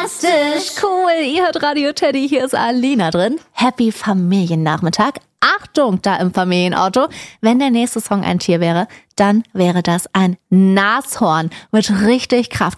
Fantastisch, cool. Ihr hört Radio Teddy, hier ist Alina drin. Happy Familiennachmittag. Achtung, da im Familienauto. Wenn der nächste Song ein Tier wäre, dann wäre das ein Nashorn mit richtig Kraft.